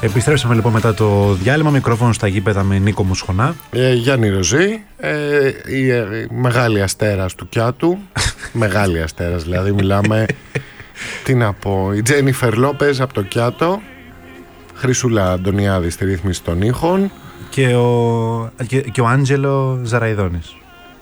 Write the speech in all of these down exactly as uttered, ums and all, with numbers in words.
Επιστρέψαμε λοιπόν μετά το διάλειμμα. Μικρόφωνο στα γήπεδα με Νίκο Μουσχονά. Ε, Γιάννη Ροζή, ε, η, ε, η μεγάλη αστέρας του Κιάτου. Μεγάλη αστέρας, δηλαδή μιλάμε. Τι να πω, η Τζένιφερ Λόπεζ από το Κιάτο. Χρυσούλα Αντωνιάδη στη ρύθμιση των ήχων. Και ο, και, και ο Άντζελο Ζαραϊδόνης.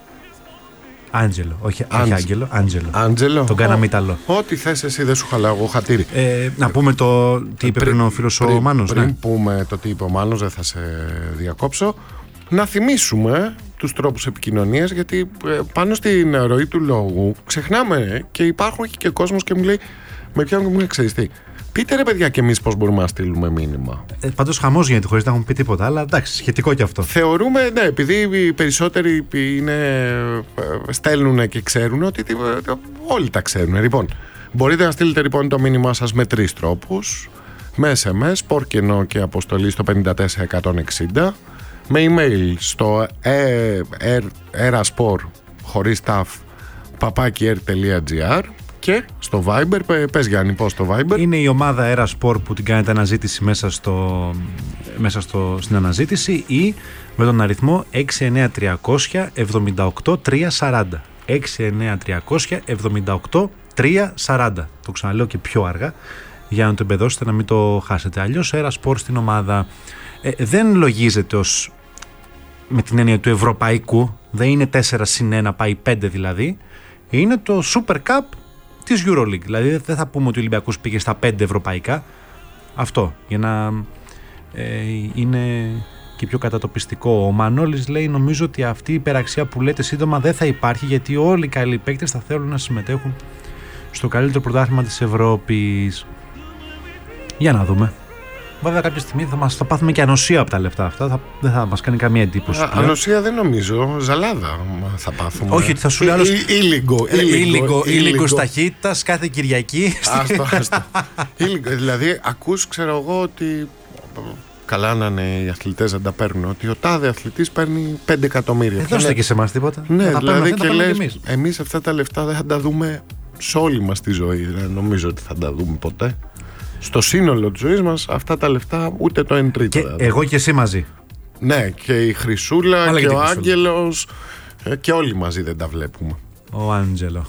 Άντζελο, όχι, Άντζ... όχι Άγγελο, Άντζελο. Άντζελο. Τον κάναμε Ιταλό. Ό,τι θες εσύ, δεν σου χαλάω εγώ χατήρι. Ε, να πούμε το τι είπε πριν, πριν ο φίλος ο Μάνος. Πριν ναι. πούμε το τι είπε ο Μάνος, δεν θα σε διακόψω. Να θυμίσουμε τους τρόπους επικοινωνίας, γιατί πάνω στην ροή του λόγου ξεχνάμε και υπάρχουν και κόσμος και μου λέει, με ποιον μου ξέρεις τι. Πείτε ρε παιδιά και εμείς πώς μπορούμε να στείλουμε μήνυμα. Ε, πάντως χαμός γίνεται χωρίς να έχουμε πει τίποτα, αλλά εντάξει, σχετικό κι αυτό. Θεωρούμε, ναι, επειδή οι περισσότεροι είναι, στέλνουν και ξέρουν ότι όλοι τα ξέρουν. Λοιπόν, μπορείτε να στείλετε λοιπόν το μήνυμά σας με τρεις τρόπους. Με ες εμ ες, πόρκενο και αποστολή στο πέντε τέσσερα εκατόν εξήντα. Με email στο eraspor χωρίς ταφ παπάκι ερ τελεία τζι άρ. Και στο Viber, πες Γιάννη πώς στο Viber. Είναι η ομάδα Erasport που την κάνετε αναζήτηση μέσα, στο, μέσα στο, στην αναζήτηση ή με τον αριθμό έξι εννιά τριακόσια εβδομήντα οκτώ τριακόσια σαράντα. έξι εννιά τριακόσια εβδομήντα οκτώ τριακόσια σαράντα. Το ξαναλέω και πιο αργά για να το εμπεδώσετε, να μην το χάσετε. Αλλιώς Erasport στην ομάδα ε, δεν λογίζεται ως με την έννοια του ευρωπαϊκού. Δεν είναι τέσσερα συν ένα πάει πέντε δηλαδή. Είναι το Super Cup της EuroLeague. Δηλαδή δεν θα πούμε ότι ο Ολυμπιακός πήγε στα πέντε ευρωπαϊκά. Αυτό για να ε, είναι και πιο κατατοπιστικό. Ο Μανώλης λέει, νομίζω ότι αυτή η υπεραξία που λέτε σύντομα δεν θα υπάρχει, γιατί όλοι οι καλοί παίκτες θα θέλουν να συμμετέχουν στο καλύτερο πρωτάθλημα της Ευρώπης. Για να δούμε. Βέβαια κάποια στιγμή θα, μας, θα πάθουμε και ανοσία από τα λεφτά αυτά. Θα, δεν θα μας κάνει καμία εντύπωση. Α, ανοσία δεν νομίζω. Ζαλάδα θα πάθουμε. Όχι, θα σου λέω άλλος. Ήλιγκο. Ήλιγκο ταχύτητας κάθε Κυριακή. Άστο, άστο. Δηλαδή ακούς, ξέρω εγώ, ότι καλά να είναι οι αθλητές να τα παίρνουν, ότι ο τάδε αθλητής παίρνει πέντε εκατομμύρια. Δεν δώστε και σε εμάς τίποτα. Ναι, δηλαδή και λες, εμείς. εμείς αυτά τα λεφτά δεν θα τα δούμε σε όλη μας τη ζωή. Δεν νομίζω ότι θα τα δούμε ποτέ. Στο σύνολο της ζωής μας αυτά τα λεφτά ούτε το εν τρίτο. Και δηλαδή. Εγώ και εσύ μαζί. Ναι, και η Χρυσούλα. Αλλά και, και ο Άγγελος και όλοι μαζί δεν τα βλέπουμε. Ο Άντζελο.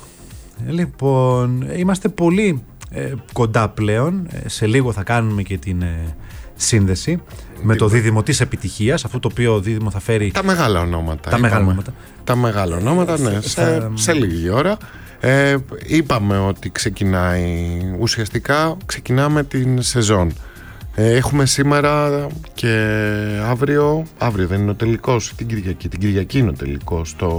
Λοιπόν, είμαστε πολύ ε, κοντά πλέον. Σε λίγο θα κάνουμε και την ε, σύνδεση με το δίδυμο της επιτυχίας. Αυτό το οποίο δίδυμο θα φέρει τα μεγάλα ονόματα. Τα μεγάλα ονόματα. Τα μεγάλα ονόματα, ναι, σε, σε λίγη ώρα. Ε, είπαμε ότι ξεκινάει, ουσιαστικά ξεκινάμε την σεζόν. ε, Έχουμε σήμερα και αύριο. Αύριο δεν είναι ο τελικός, την Κυριακή. Την Κυριακή είναι ο τελικός το...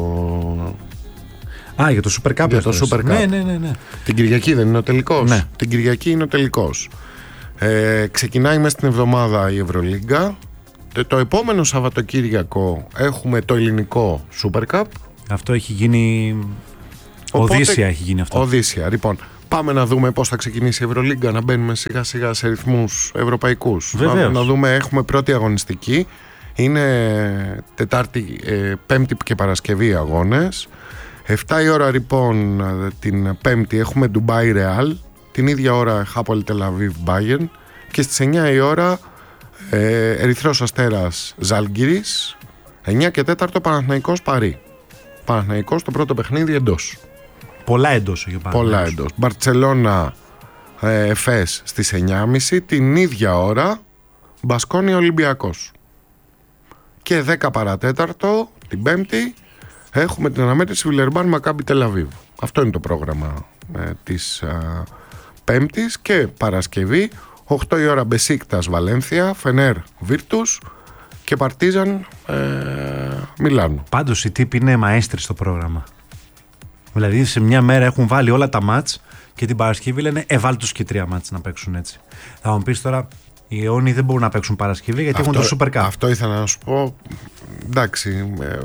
Α, για το Super Cup. Για το Super Cup. Ναι, ναι, ναι, ναι. Την Κυριακή δεν είναι ο τελικός. Ναι. Την Κυριακή είναι ο τελικός. ε, Ξεκινάει μέσα στην εβδομάδα η Ευρωλίγκα. το, το επόμενο Σαββατοκύριακο έχουμε το ελληνικό Super Cup. Αυτό έχει γίνει... Οπότε, Οδύσσια έχει γίνει αυτό. Οδύσσια. Λοιπόν, πάμε να δούμε πώς θα ξεκινήσει η Ευρωλίγκα, να μπαίνουμε σιγά σιγά σε ρυθμούς ευρωπαϊκούς. Βεβαίως. Να, να δούμε, έχουμε πρώτη αγωνιστική. Είναι Τετάρτη, ε, Πέμπτη και Παρασκευή αγώνες. εφτά η ώρα λοιπόν την Πέμπτη έχουμε Ντουμπάι Ρεάλ. Την ίδια ώρα Χάπολ Τελαβίβ Μπάγερν. Και στις εννιά η ώρα ε, Ερυθρός Αστέρας Ζάλγκιρις. εννιά και τέσσερα Παναθηναϊκός Παρί. Παναθηναϊκός το πρώτο παιχνίδι εντός. Πολλά εντός. Πολλά εντός. Μπαρτσελώνα ε, Εφές στις εννιά και μισή. Την ίδια ώρα Μπασκόνια Ολυμπιακός. Και δέκα παρατέταρτο την Πέμπτη έχουμε την αναμέτρηση Βιλερμπάν Μακάμπι Τελαβίβ. Αυτό είναι το πρόγραμμα ε, της ε, Πέμπτης. Και Παρασκευή οκτώ η ώρα Μπεσίκτας Βαλένθια, Φενέρ Βίρτους και Παρτίζαν ε, Μιλάνου. Πάντως οι τύποι είναι μαέστροι στο πρόγραμμα. Δηλαδή σε μια μέρα έχουν βάλει όλα τα μάτς και την Παρασκευή λένε εβάλ τους και τρία μάτς να παίξουν έτσι. Θα μου πεις τώρα, οι αιώνιοι δεν μπορούν να παίξουν Παρασκευή γιατί αυτό, έχουν το Super Cup. Αυτό ήθελα να σου πω. Εντάξει, ε, ε,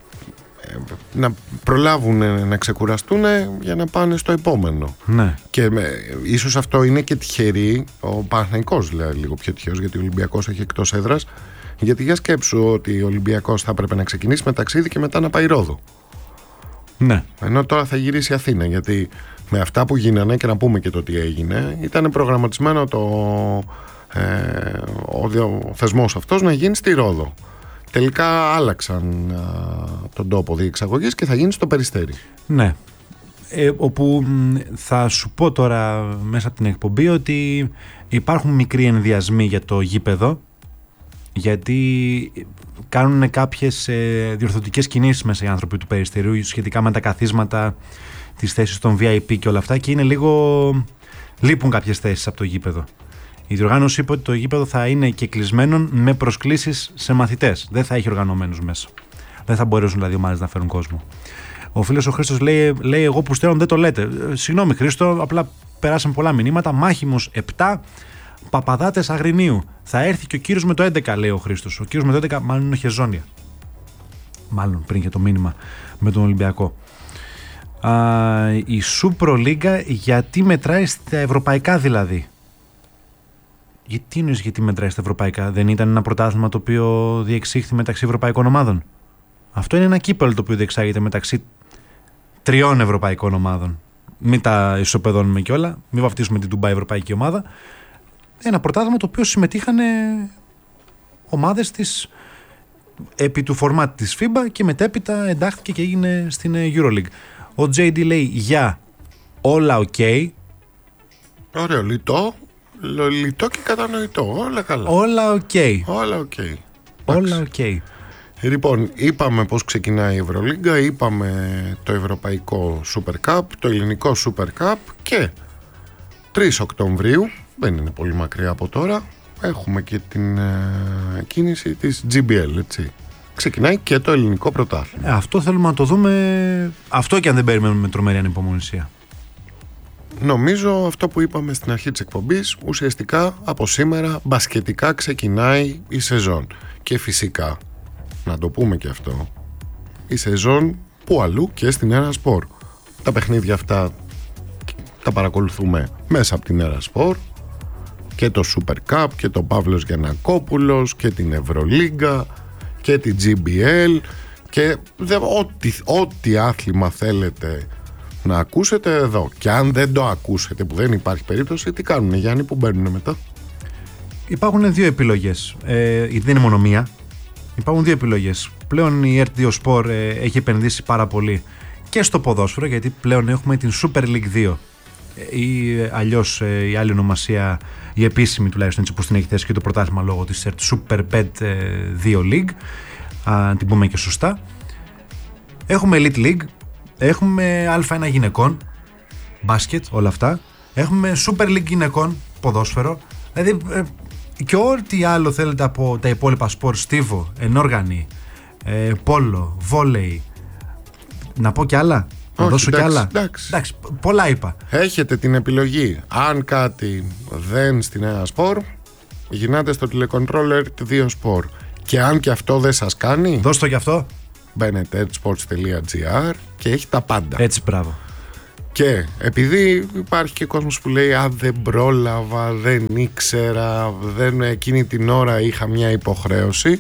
να προλάβουν να ξεκουραστούν για να πάνε στο επόμενο. Ναι. Και ε, ίσως αυτό είναι και τυχερή. Ο Παναθηναϊκός λέει λίγο πιο τυχερός, γιατί ο Ολυμπιακός έχει εκτός έδρας. Γιατί για σκέψου ότι ο Ολυμπιακός θα έπρεπε να ξεκινήσει με ταξίδι και μετά να πάει Ρόδο. Ναι. Ενώ τώρα θα γυρίσει Αθήνα, γιατί με αυτά που γίνανε, και να πούμε και το τι έγινε, ήταν προγραμματισμένο το ε, ο, ο θεσμός αυτός να γίνει στη Ρόδο. Τελικά άλλαξαν α, τον τόπο διεξαγωγής και θα γίνει στο Περιστέρι. Ναι. Ε, όπου θα σου πω τώρα μέσα από την εκπομπή ότι υπάρχουν μικροί ενδιασμοί για το γήπεδο, γιατί κάνουν κάποιες ε, διορθωτικές κινήσεις μέσα οι άνθρωποι του Περιστερίου σχετικά με τα καθίσματα, τις θέσεις των βι άι πι και όλα αυτά, και είναι λίγο... λείπουν κάποιες θέσεις από το γήπεδο. Η διοργάνωση είπε ότι το γήπεδο θα είναι και κλεισμένο με προσκλήσεις σε μαθητές. Δεν θα έχει οργανωμένους μέσα. Δεν θα μπορέσουν δηλαδή ομάδες να φέρουν κόσμο. Ο φίλος ο Χρήστος λέει, λέει εγώ που στέλνω δεν το λέτε. Ε, συγγνώμη Χρήστο, απλά περάσαν πολλά μηνύματα. Μάχημος επτά, Παπαδάτες Αγρινίου. Θα έρθει και ο κύριος με το έντεκα, λέει ο Χρήστος. Ο κύριος με το έντεκα μάλλον είναι Χεζόνια. Μάλλον πριν και το μήνυμα με τον Ολυμπιακό. Α, η Super League γιατί μετράει στα ευρωπαϊκά δηλαδή. Γιατί είναι γιατί μετράει στα ευρωπαϊκά? Δεν ήταν ένα πρωτάθλημα το οποίο διεξήχθη μεταξύ ευρωπαϊκών ομάδων? Αυτό είναι ένα κύπελλο το οποίο διεξάγεται μεταξύ τριών ευρωπαϊκών ομάδων. Μην τα ισοπεδώνουμε κιόλα, μην βαφτίσουμε την Ντουμπάι ευρωπαϊκή ομάδα. Ένα πρωτάθλημα το οποίο συμμετείχαν ομάδες της επί του φορμάτ της φίμπα και μετέπειτα εντάχθηκε και έγινε στην EuroLeague. Ο τζέι ντι λέει για όλα οκ. Okay. Ωραίο, λιτό, λιτό και κατανοητό, όλα καλά. Όλα οκ. Okay. Όλα οκ. Okay. Όλα οκ. Okay. Λοιπόν, είπαμε πώς ξεκινάει η Ευρωλίγκα, είπαμε το Ευρωπαϊκό Super Cup, το Ελληνικό Super Cup και τρεις Οκτωβρίου, δεν είναι πολύ μακριά από τώρα, έχουμε και την ε, κίνηση της τζι μπι ελ, έτσι. Ξεκινάει και το ελληνικό πρωτάθλημα. Ε, αυτό θέλουμε να το δούμε, αυτό και αν δεν περιμένουμε με τρομερή ανυπομονησία. Νομίζω αυτό που είπαμε στην αρχή της εκπομπής, ουσιαστικά από σήμερα μπασκετικά ξεκινάει η σεζόν. Και φυσικά, να το πούμε και αυτό, η σεζόν που αλλού και στην Έρα Σπορ. Τα παιχνίδια αυτά τα παρακολουθούμε μέσα από την Έρα Σπορ, και το Super Cup και το Παύλος Γιαννακόπουλος και την Ευρωλίγκα και την τζι μπι ελ και δε, ό,τι, ό,τι άθλημα θέλετε να ακούσετε εδώ. Και αν δεν το ακούσετε, που δεν υπάρχει περίπτωση, τι κάνουνε Γιάννη που μπαίνουν μετά? Υπάρχουν δύο επιλογές, ε, γιατί δεν είναι μόνο μία. Υπάρχουν δύο επιλογές. Πλέον η ερ τι δύο Sport ε, έχει επενδύσει πάρα πολύ και στο ποδόσφαιρο, γιατί πλέον έχουμε την Super League δύο ή αλλιώς ε, η άλλη ονομασία, η επίσημη τουλάχιστον, έτσι όπως την έχει θέσει και το πρωτάθλημα λόγω της Super Pet δύο League, αν την πούμε και σωστά. Έχουμε Elite League, έχουμε Α ένα γυναικών, μπάσκετ, όλα αυτά. Έχουμε Super League γυναικών, ποδόσφαιρο. Δηλαδή ε, και ό,τι άλλο θέλετε από τα υπόλοιπα σπορ, στίβο, ενόργανη, ε, πόλο, βόλεϊ. Να πω κι άλλα, να Όχι, δώσω εντάξει, κι άλλα. Εντάξει. εντάξει, πολλά είπα. Έχετε την επιλογή. Αν κάτι δεν στην ένα σπορ, γυρνάτε στο τηλεκοντρόλ ερ τι δύο Sport. Και αν και αυτό δεν σας κάνει, Δώσ' το κι αυτό. μπαίνετε ερτ σπορτς τελεία τζι άρ και έχει τα πάντα. Έτσι, μπράβο. Και επειδή υπάρχει και κόσμος που λέει «Α, δεν πρόλαβα, δεν ήξερα, δεν, εκείνη την ώρα είχα μια υποχρέωση»,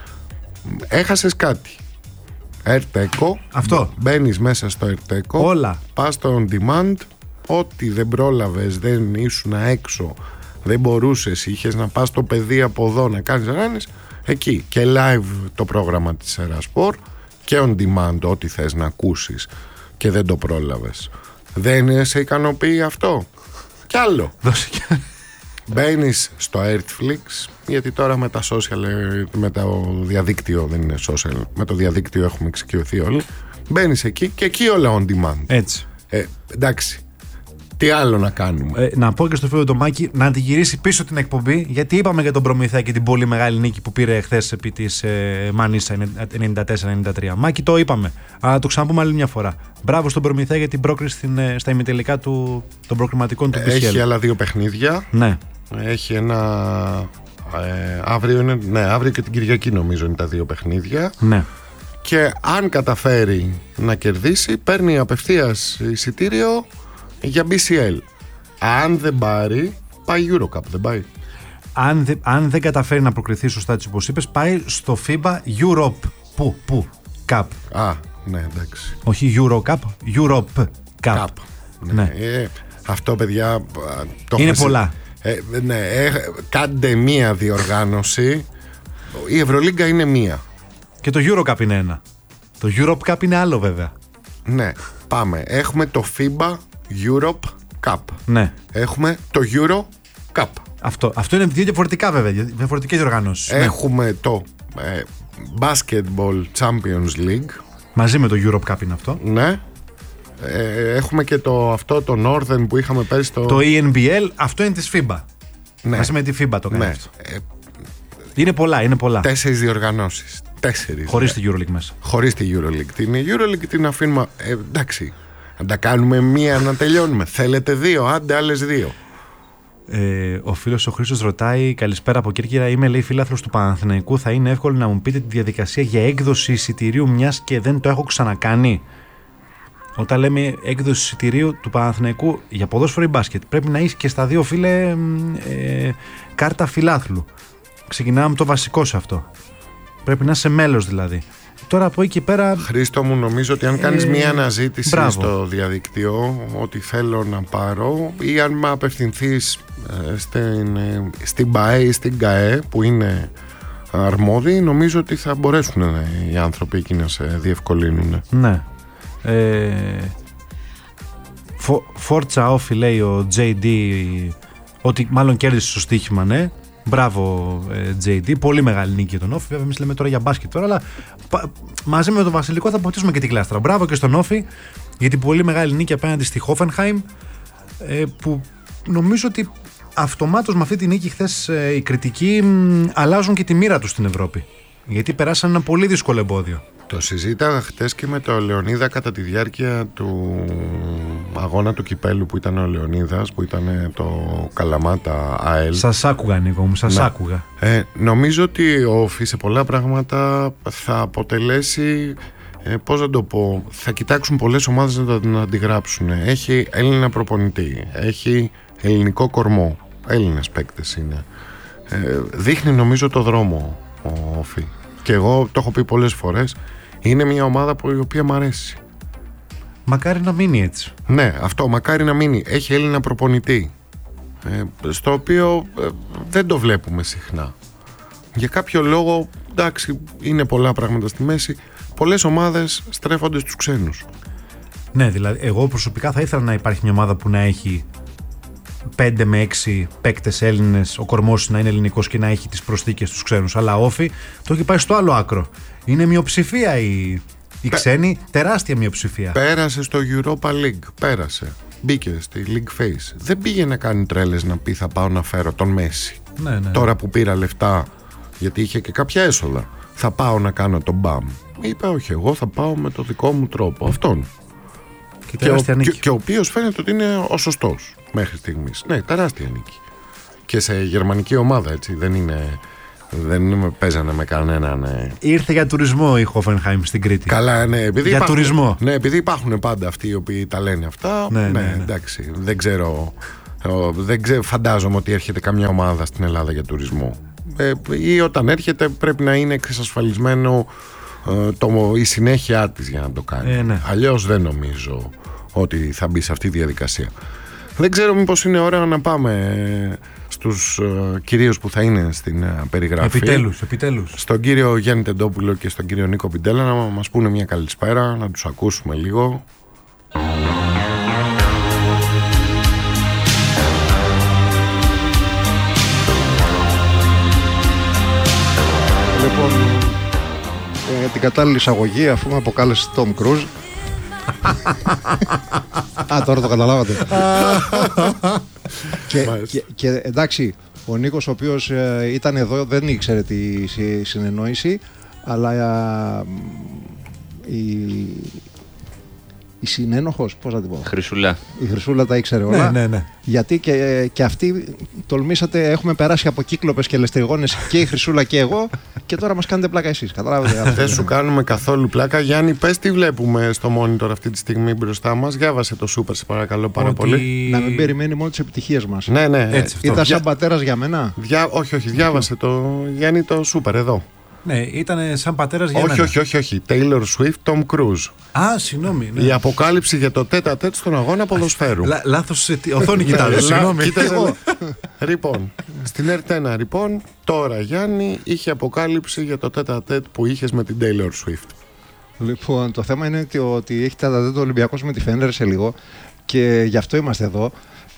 έχασες κάτι. Ερτέκο. Αυτό. Μπαίνεις μέσα στο Ερτέκο. Όλα. Πας στο on demand. Ό,τι δεν πρόλαβες, δεν ήσουν έξω, δεν μπορούσες, είχες να πας στο παιδί από εδώ να κάνεις ράνες, εκεί. Και live το πρόγραμμα της Erasport και on demand ό,τι θες να ακούσεις και δεν το πρόλαβες. Δεν σε ικανοποιεί αυτό? Κι άλλο. Δώσε κι άλλο. Μπαίνεις στο Earthflix, γιατί τώρα με τα social, με το διαδίκτυο, δεν είναι social, με το διαδίκτυο έχουμε εξοικειωθεί όλοι. Μπαίνεις εκεί και εκεί όλα on demand. Έτσι. Ε, εντάξει. Τι άλλο να κάνουμε? Ε, να πω και στο φίλο το Μάκη να τη γυρίσει πίσω την εκπομπή, γιατί είπαμε για τον Προμηθέα και την πολύ μεγάλη νίκη που πήρε χθες επί της ε, Μανίσα ενενήντα τέσσερα ενενήντα τρία. Μάκη, το είπαμε. Αλλά το ξαναπούμε άλλη μια φορά. Μπράβο στον Προμηθέα για την πρόκριση στην, ε, στα ημιτελικά του, των προκριματικών του πι σι ελ. Έχει άλλα δύο παιχνίδια. Ναι. Έχει ένα. Ε, αύριο είναι. Ναι, αύριο και την Κυριακή νομίζω είναι τα δύο παιχνίδια. Ναι. Και αν καταφέρει να κερδίσει, παίρνει απευθείας εισιτήριο για μπι σι ελ. Αν δεν πάρει, πάει EuroCup, δεν πάει? Αν, δε, αν δεν καταφέρει να προκριθεί σωστά, έτσι όπως είπες, πάει στο φίμπα Europe. Πού, πού, Cup. Α, ναι, εντάξει. Όχι EuroCup, Europe Cup. Cup. Ναι. Ναι. Ε, αυτό, παιδιά, το είναι έχουμε, πολλά. Ε, ναι, ε, κάντε μία διοργάνωση. Η Ευρωλίγκα είναι μία. Και το Eurocup είναι ένα. Το Europe Cup είναι άλλο βέβαια. Ναι, πάμε. Έχουμε το FIBA Europe Cup. Ναι. Έχουμε το Euro Cup. Αυτό, αυτό είναι δύο διαφορετικά βέβαια, διαφορετικές διοργανώσεις. Έχουμε ναι. το ε, Basketball Champions League. Μαζί με το Europe Cup είναι αυτό. Ναι. Ε, έχουμε και το, αυτό το Northern που είχαμε πέρυσι. Το, το E N B L, αυτό είναι της FIBA. Ναι. Μαζί με τη FIBA το κάνει ναι. αυτό. Ε, είναι πολλά, είναι πολλά. Τέσσερις διοργανώσεις. Τέσσερις. Χωρίς τη EuroLeague μέσα. Χωρίς τη EuroLeague. Την EuroLeague την αφήνουμε. Ε, εντάξει. Να τα κάνουμε μία να τελειώνουμε. Θέλετε δύο, άντε άλλες δύο. Ε, ο φίλος ο Χρήστος ρωτάει: καλησπέρα από Κέρκυρα. Είμαι, λέει, φίλαθλος του Παναθηναϊκού. Θα είναι εύκολο να μου πείτε τη διαδικασία για έκδοση εισιτηρίου, μιας και δεν το έχω ξανακάνει? Όταν λέμε έκδοση εισιτηρίου του Παναθηναϊκού για ποδόσφαιρο ή μπάσκετ, πρέπει να έχει και στα δύο, φίλε, ε, κάρτα φιλάθλου. Ξεκινάμε το βασικό σε αυτό. Πρέπει να είσαι μέλος δηλαδή. Τώρα από εκεί πέρα. Χρήστο μου, νομίζω ότι αν κάνεις ε, μία αναζήτηση μπράβο. στο διαδικτυό, ότι θέλω να πάρω, ή αν με απευθυνθείς ε, στην, ε, στην ΠΑΕ ή στην ΚΑΕ που είναι αρμόδιοι, νομίζω ότι θα μπορέσουν ε, οι άνθρωποι εκεί να σε διευκολύνουν. Ναι. Ε, Φόρτσα όφι, λέει ο τζέι ντι, ότι μάλλον κέρδισε στο στοίχημα, ναι. Μπράβο, τζέι ντι. Πολύ μεγάλη νίκη για τον Όφη. Βέβαια, εμείς λέμε τώρα για μπάσκετ τώρα, αλλά πα, μαζί με τον Βασιλικό θα αποκτήσουμε και την κλάστρα. Μπράβο και στον Όφη για την πολύ μεγάλη νίκη απέναντι στη Hoffenheim, ε, που νομίζω ότι αυτομάτως με αυτή τη νίκη χθες ε, οι κριτικοί μ, αλλάζουν και τη μοίρα τους στην Ευρώπη. Γιατί περάσαν ένα πολύ δύσκολο εμπόδιο. Το συζήταγα χτες και με τον Λεωνίδα κατά τη διάρκεια του αγώνα του κυπέλου που ήταν ο Λεωνίδας, που ήταν το Καλαμάτα ΑΕΛ. Σας άκουγα, Νίκο μου, σας ναι. άκουγα. Ε, νομίζω ότι ο Όφη σε πολλά πράγματα θα αποτελέσει, ε, πώς να το πω, θα κοιτάξουν πολλές ομάδες να το να αντιγράψουν. Έχει Έλληνα προπονητή, έχει ελληνικό κορμό, Έλληνες παίκτες είναι. Ε, δείχνει νομίζω το δρόμο ο Όφη. Και εγώ το έχω πει πολλές φορές, είναι μια ομάδα που, η οποία μου αρέσει. Μακάρι να μείνει έτσι. Ναι, αυτό, μακάρι να μείνει. Έχει Έλληνα προπονητή, ε, στο οποίο ε, δεν το βλέπουμε συχνά. Για κάποιο λόγο, εντάξει, είναι πολλά πράγματα στη μέση. Πολλές ομάδες στρέφονται στους ξένους. Ναι, δηλαδή, εγώ προσωπικά θα ήθελα να υπάρχει μια ομάδα που να έχει πέντε με έξι παίκτες Έλληνες, ο κορμός να είναι ελληνικός και να έχει τις προσθήκες στους ξένους. Αλλά Όφη το έχει πάει στο άλλο άκρο. Είναι μειοψηφία η, η Πε... ξένη, τεράστια μειοψηφία. Πέρασε στο Europa League, πέρασε. Μπήκε στη League Phase. Δεν πήγε να κάνει τρέλες να πει θα πάω να φέρω τον Μέση. Ναι, ναι, ναι. Τώρα που πήρα λεφτά, γιατί είχε και κάποια έσοδα, θα πάω να κάνω τον μπαμ. Είπε όχι, εγώ θα πάω με το δικό μου τρόπο. Αυτόν. Και, και, ο, και, και ο οποίος φαίνεται ότι είναι ο σωστός μέχρι στιγμής. Ναι, τεράστια νίκη. Και σε γερμανική ομάδα, έτσι. Δεν είναι. Δεν παίζανε με κανέναν. Ναι. Ήρθε για τουρισμό η Hoffenheim στην Κρήτη. Καλά, ναι. Επειδή για υπάρχουν, τουρισμό. Ναι, επειδή υπάρχουν πάντα αυτοί οι οποίοι τα λένε αυτά. Ναι, ναι, ναι, ναι. εντάξει. Δεν ξέρω. Δεν ξέρω, φαντάζομαι ότι έρχεται καμιά ομάδα στην Ελλάδα για τουρισμό. Ε, ή όταν έρχεται πρέπει να είναι εξασφαλισμένο το, η συνέχεια της για να το κάνει. Ε, ναι. Αλλιώς δεν νομίζω ότι θα μπει σε αυτή τη διαδικασία. Δεν ξέρω μήπως είναι ώρα να πάμε στους uh, κυρίους που θα είναι στην uh, περιγραφή. Επιτέλους, επιτέλους. Στον κύριο Γιάννη Τεντόπουλο και στον κύριο Νίκο Πιντέλα να μας πούνε μια καλησπέρα, να τους ακούσουμε λίγο. Λοιπόν, ε, την κατάλληλη εισαγωγή, αφού με αποκάλεσε Tom Cruise. Α, τώρα το καταλάβατε. και, και, και εντάξει, ο Νίκος, ο οποίος ε, ήταν εδώ, δεν ήξερε τη συνεννόηση, αλλά ε, η, η συνένοχος, πώς να την πω, Χρυσούλα. Η Χρυσούλα τα ήξερε όλα. Ναι, ναι, ναι. Γιατί και, και αυτοί τολμήσατε, έχουμε περάσει από κύκλοπες και λεστριγόνες και η Χρυσούλα και εγώ, και τώρα μας κάνετε πλάκα εσείς. Καταλάβετε. Δεν σου κάνουμε καθόλου πλάκα. Γιάννη, πες τι βλέπουμε στο monitor αυτή τη στιγμή μπροστά μας. Διάβασε το Super, σε παρακαλώ πάρα ότι... πολύ. Να μην περιμένει μόνο τις επιτυχίες μας. Ναι, ναι. Έτσι, Ήταν σαν πατέρας για μένα. Διά... Όχι, όχι, διάβασε το Γιάννη το Super εδώ. Ναι, ήταν σαν πατέρας για όχι, μένα. όχι, όχι, όχι. Taylor Swift, Tom Cruise. Α, συγγνώμη. Ναι. Η αποκάλυψη για το τέτα τέτ στον αγώνα ποδοσφαίρου. Λα, λάθος οθόνη κοιτάζω, συγγνώμη. Λοιπόν, στην Ερτ ένα, λοιπόν, τώρα Γιάννη είχε αποκάλυψη για το τέτα τέτ που είχες με την Taylor Swift. Λοιπόν, το θέμα είναι ότι, ότι έχει τέτα τέτ ο Ολυμπιακός με τη Φέντερ σε λίγο και γι' αυτό είμαστε εδώ.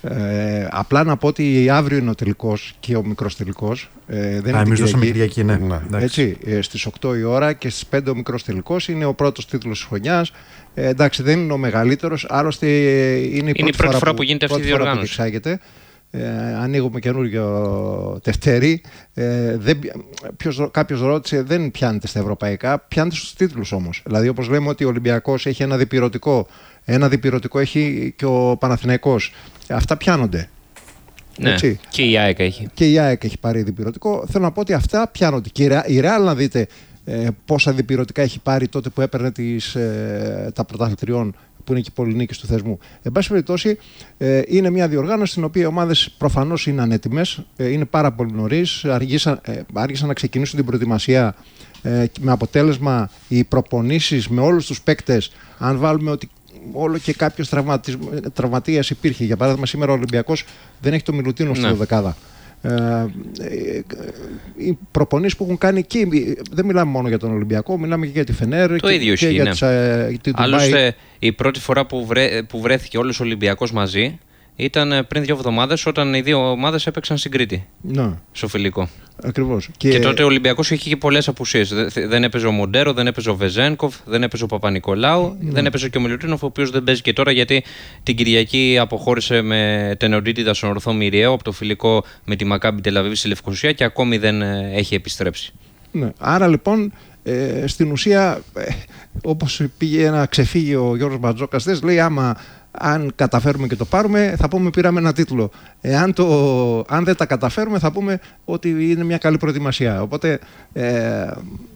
Ε, απλά να πω ότι αύριο είναι ο τελικός και ο μικρός τελικός. Ε, δεν Α, είναι εμείς δώσαμε Κυριακή. Κυριακή, ναι. Ναι. Έτσι, ε, στις οκτώ η ώρα και στις πέντε ο μικρός τελικός. Είναι ο πρώτος τίτλος της χρονιάς. Ε, εντάξει, δεν είναι ο μεγαλύτερος. Άλλωστε ε, είναι η είναι πρώτη, η πρώτη φορά που, που γίνεται αυτή η διοργάνωση. Εξάγεται. Ε, ανοίγουμε καινούργιο τευτέρι. Ε, δεν, ποιος, κάποιος ρώτησε, δεν πιάνεται στα ευρωπαϊκά, πιάνεται στους τίτλους όμως. Δηλαδή, όπως λέμε ότι ο Ολυμπιακός έχει ένα διπυρωτικό, ένα διπυρωτικό έχει και ο Παναθηναϊκός. Αυτά πιάνονται. Ναι, έτσι. Και η ΑΕΚ έχει. Και η ΑΕΚ έχει πάρει διπυρωτικό. Θέλω να πω ότι αυτά πιάνονται. Και η Real, να δείτε ε, πόσα διπυρωτικά έχει πάρει τότε που έπαιρνε τις, ε, τα πρωταθλητριών, που είναι και οι πολυνίκες του θεσμού. Εν πάση περιπτώσει, ε, είναι μια διοργάνωση στην οποία οι ομάδες προφανώς είναι ανέτοιμες, ε, είναι πάρα πολύ νωρίς, αργήσαν, ε, άργησαν να ξεκινήσουν την προετοιμασία ε, με αποτέλεσμα οι προπονήσεις με όλους τους παίκτες. Αν βάλουμε ότι όλο και κάποιος τραυματίας υπήρχε, για παράδειγμα, σήμερα ο Ολυμπιακός δεν έχει το Μιλουτίνο στη δεκάδα. Ε, ε, οι προπονήσεις που έχουν κάνει και δεν μιλάμε μόνο για τον Ολυμπιακό, μιλάμε και για τη Φενέρ το και, ίδιο και ισχύει, για ναι. τις, ε, την Άλλωστε η πρώτη φορά που, βρέ, που βρέθηκε όλος ο Ολυμπιακός μαζί ήταν πριν δύο εβδομάδες, όταν οι δύο ομάδες έπαιξαν στην Κρήτη. Ναι. Στο φιλικό. Ακριβώς. Και... και τότε ο Ολυμπιακός είχε και πολλές απουσίες. Δεν έπαιζε ο Μοντέρο, δεν έπαιζε ο Βεζένκοφ, δεν έπαιζε ο Παπα-Νικολάου, ναι. δεν έπαιζε και ο Μιλουτίνοφ, ο οποίος δεν παίζει και τώρα γιατί την Κυριακή αποχώρησε με τενορίτιδα στον ορθό Μυριαίο από το φιλικό με τη Μακάμπι Τελαβίβη στη Λευκοσία και ακόμη δεν έχει επιστρέψει. Ναι. Άρα λοιπόν ε, στην ουσία, ε, όπως πήγε να ξεφύγει ο Γιώργος Μπατζόκας, θες, λέει άμα. Αν καταφέρουμε και το πάρουμε, θα πούμε πήραμε ένα τίτλο. Εάν το, αν δεν τα καταφέρουμε, θα πούμε ότι είναι μια καλή προετοιμασία. Οπότε ε, ε,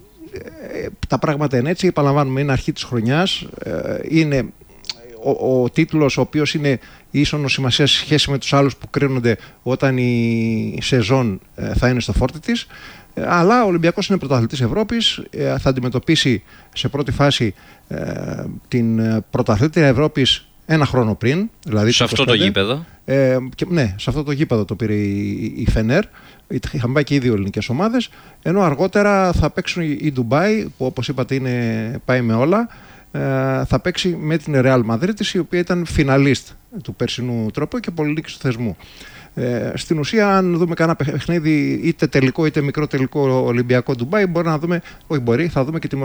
τα πράγματα είναι έτσι. Επαναλαμβάνουμε, είναι αρχή της χρονιάς. Ε, είναι ο, ο τίτλος, ο οποίος είναι ίσονος σημασία σε σχέση με τους άλλους που κρίνονται όταν η σεζόν ε, θα είναι στο φόρτι της. Ε, αλλά ο Ολυμπιακός είναι πρωταθλητής Ευρώπης. Ε, θα αντιμετωπίσει σε πρώτη φάση ε, την πρωταθλήτρια Ευρώπης ένα χρόνο πριν, δηλαδή σε αυτό το γήπεδο. Ε, και, ναι, σε αυτό το γήπεδο το πήρε η, η Φενέρ. Είχαν πάει και οι δύο ελληνικές ομάδες. Ενώ αργότερα θα παίξουν η Ντουμπάι, που όπως είπατε είναι, πάει με όλα. Ε, θα παίξει με την Real Madrid, η οποία ήταν φιναλίστ του περσινού τρόπου και πολυνίκης του θεσμού. Ε, στην ουσία, αν δούμε κανένα παιχνίδι, είτε τελικό είτε μικρό τελικό Ολυμπιακό Ντουμπάι, μπορεί να δούμε, όχι μπορεί, θα δούμε και την,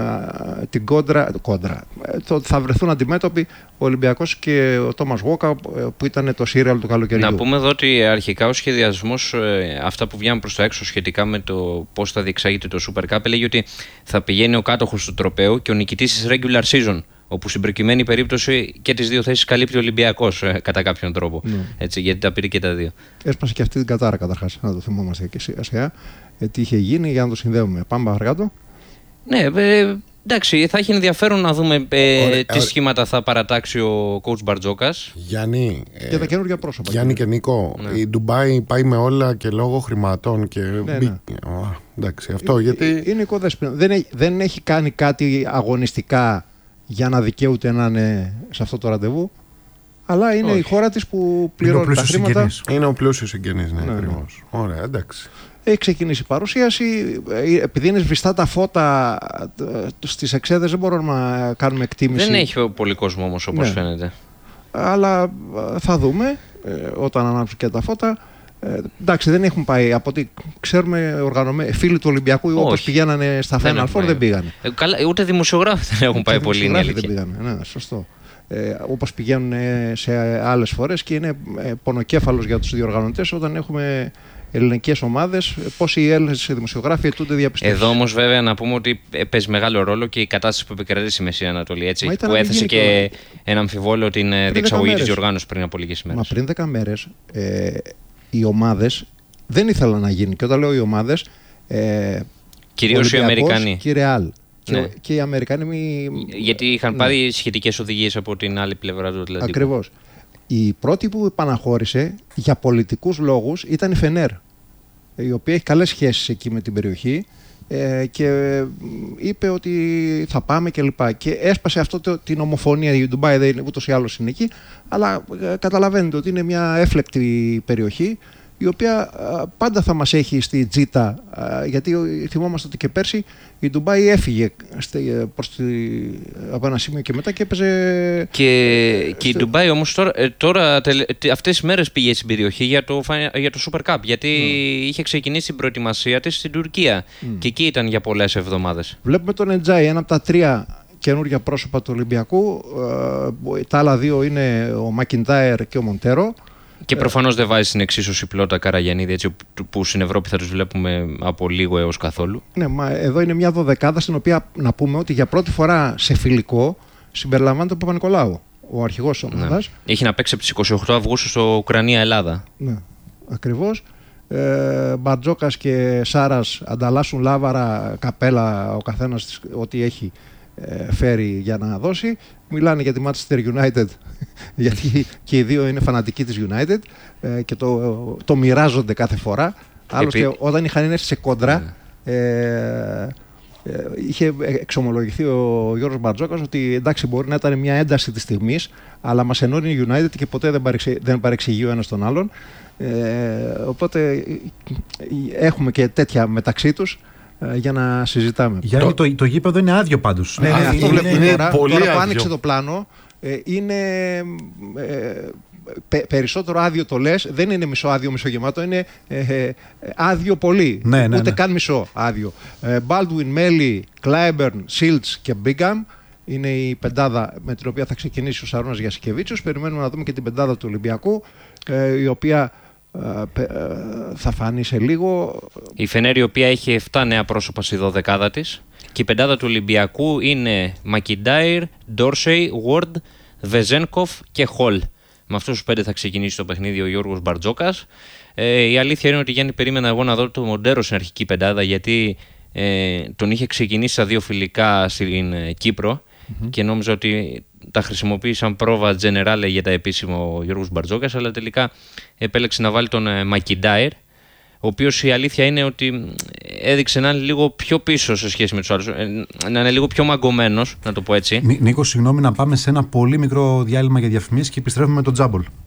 την κόντρα, κόντρα. Το, θα βρεθούν αντιμέτωποι ο Ολυμπιακός και ο Τόμας Γουόκα, που ήταν το σύριαλ του καλοκαιριού. Να πούμε εδώ ότι αρχικά ο σχεδιασμός, αυτά που βγαίνουν προς τα έξω σχετικά με το πώς θα διεξάγεται το Super Cup, λέγει ότι θα πηγαίνει ο κάτοχος του τροπαίου και ο νικητής της regular season, όπου στην προκειμένη περίπτωση και τις δύο θέσεις καλύπτει ο Ολυμπιακός ε, κατά κάποιον τρόπο. Ναι. Έτσι, γιατί τα πήρε και τα δύο. Έσπασε και αυτή την κατάρα καταρχάς, να το θυμόμαστε και σιγά. Ε, τι είχε γίνει για να το συνδέουμε. Πάμε παρακάτω. Ναι, ε, εντάξει, θα έχει ενδιαφέρον να δούμε ε, ωραία, τι ωραία. σχήματα θα παρατάξει ο coach Μπαρτζόκας. Γιάννη, και τα καινούργια πρόσωπα. Γιάννη και Νίκο, ναι. η Ντουμπάι πάει με όλα και λόγω χρηματών. Και... Ναι, ναι. Oh, εντάξει, αυτό ε, γιατί. Είναι οικοδέσποινα. Δεν, δεν έχει κάνει κάτι αγωνιστικά για να δικαιούται να είναι σε αυτό το ραντεβού, αλλά είναι όχι. η χώρα της που πληρώνει τα χρήματα. Συγγενής. Είναι ο πλούσιος συγγενής, ναι, ναι, ακριβώς. Ναι. Ωραία, εντάξει. Έχει ξεκινήσει η παρουσίαση. Επειδή είναι σβηστά τα φώτα στις εξέδρες, δεν μπορούμε να κάνουμε εκτίμηση. Δεν έχει πολύ κόσμο όμως, όπως ναι. φαίνεται. Αλλά θα δούμε όταν ανάψουν και τα φώτα. Ε, εντάξει, δεν έχουν πάει. Από ό,τι ξέρουμε, οργανωμένοι φίλοι του Ολυμπιακού, όπως πηγαίνανε στα Final Four, δεν πήγανε. Ε, καλά, ούτε δημοσιογράφοι δεν έχουν πάει πολύ. Δημοσιογράφοι δεν πήγανε. Ναι, σωστό. Ε, όπως πηγαίνουν σε άλλες φορές και είναι πονοκέφαλος για τους διοργανωτές όταν έχουμε ελληνικές ομάδες. Πόσοι οι Έλληνες δημοσιογράφοι αιτούνται διαπιστώσεις. Εδώ όμως, βέβαια, να πούμε ότι παίζει μεγάλο ρόλο και η κατάσταση που επικρατεί στη Μέση Ανατολή. Έτσι, που έθεσε και ένα αμφιβόλαιο την διεξαγωγή της διοργάνωσης πριν από λίγες ημέρες. Μα πριν δέκα μέρες. Ε, οι ομάδες δεν ήθελαν να γίνει. Και όταν λέω οι ομάδες, ε, κυρίως οι Αμερικανοί και η Real. Ναι. Και, και οι Αμερικανοί μη... γιατί είχαν ναι. πάρει σχετικές οδηγίες από την άλλη πλευρά του Ατλαντικού. Ακριβώς. Η πρώτη που επαναχώρησε για πολιτικούς λόγους ήταν η Φενέρ, η οποία έχει καλές σχέσεις εκεί με την περιοχή ε, και είπε ότι θα πάμε και λοιπά. Και έσπασε αυτό το, την ομοφωνία. Η Ντουμπάι δεν είναι ούτως ή άλλως είναι εκεί, αλλά ε, καταλαβαίνετε ότι είναι μια έφλεκτη περιοχή, η οποία α, πάντα θα μας έχει στη τζίτα, α, γιατί θυμόμαστε ότι και πέρσι η Ντουμπάι έφυγε στε, προς τη, από ένα σημείο και μετά και έπαιζε... Και, ε, και η Ντουμπάι όμως τώρα, τώρα αυτές τις μέρες πήγε στην περιοχή για το, για το Super Cup, γιατί mm. είχε ξεκινήσει την προετοιμασία της στην Τουρκία mm. και εκεί ήταν για πολλές εβδομάδες. Βλέπουμε τον Εντζάι, ένα από τα τρία καινούργια πρόσωπα του Ολυμπιακού. Ε, τα άλλα δύο είναι ο Μακιντάιρ και ο Μοντέρο. Και προφανώς δεν βάζει στην εξίσωση Πιλότα Καραγιαννίδη, έτσι που στην Ευρώπη θα τους βλέπουμε από λίγο έως καθόλου. Ναι, μα εδώ είναι μια δωδεκάδα στην οποία να πούμε ότι για πρώτη φορά σε φιλικό συμπεριλαμβάνεται ο Παπα-Νικολάου, ο αρχηγός της ομάδας. Ναι. Έχει να παίξει από τις είκοσι οκτώ Αυγούστου στο Ουκρανία-Ελλάδα. Ναι, ακριβώς. Ε, Μπαρτζόκας και Σάρας ανταλλάσσουν λάβαρα, καπέλα, ο καθένας ό,τι έχει ε, φέρει για να δώσει. Μιλάνε για τη Manchester United, γιατί και οι δύο είναι φανατικοί της United ε, και το, το μοιράζονται κάθε φορά. Άλλωστε, Επί... όταν είχαν έρθει σε κόντρα, yeah. ε, ε, είχε εξομολογηθεί ο Γιώργος Μπαρτζόκας ότι εντάξει, μπορεί να ήταν μια ένταση της στιγμής, αλλά μας ενώνει η United και ποτέ δεν, παρεξε, δεν παρεξηγεί ο ένας τον άλλον. Ε, οπότε έχουμε και τέτοια μεταξύ τους για να συζητάμε. Γιάννη, το, το, το γήπεδο είναι άδειο πάντως. Ναι, ναι, αυτό είναι, βλέπουμε είναι, είναι τώρα, πολύ τώρα που άδειο. άνοιξε το πλάνο, ε, είναι ε, πε, περισσότερο άδειο το λες, δεν είναι μισό άδειο, μισό γεμάτο, είναι ε, ε, άδειο πολύ, ναι, ναι, ούτε ναι. καν μισό άδειο. Ε, Baldwin, Μέλι, Κλάιμπερν, Σίλτς και Μπίγκαμ είναι η πεντάδα με την οποία θα ξεκινήσει ο Σαρώνας Γιασικεβίτσιος. Περιμένουμε να δούμε και την πεντάδα του Ολυμπιακού, ε, η οποία θα φανεί σε λίγο. Η Φενέρ, η οποία έχει επτά νέα πρόσωπα στη δωδεκάδα της, και η πεντάδα του Ολυμπιακού είναι Μακιντάιρ, Ντόρσεϊ, Ward, Βεζένκοφ και Χολ. Με αυτούς τους πέντε θα ξεκινήσει το παιχνίδι ο Γιώργος Μπαρτζόκας. Ε, η αλήθεια είναι ότι, Γιάννη, περίμενα εγώ να δω το Μοντέρο στην αρχική πεντάδα, γιατί ε, τον είχε ξεκινήσει στα δύο φιλικά στην ε, Κύπρο mm-hmm. και νόμιζα ότι τα χρησιμοποίησαν πρόβα Τζενεράλε για τα επίσημο ο Γιώργος Μπαρτζόκας, αλλά τελικά επέλεξε να βάλει τον ε, Μακιντάιρ, ο οποίος η αλήθεια είναι ότι έδειξε να είναι λίγο πιο πίσω σε σχέση με τους άλλους, να είναι λίγο πιο μαγκωμένος, να το πω έτσι. Νίκο, συγγνώμη, να πάμε σε ένα πολύ μικρό διάλειμμα για διαφημίσεις και επιστρέφουμε με τον Τζάμπολ.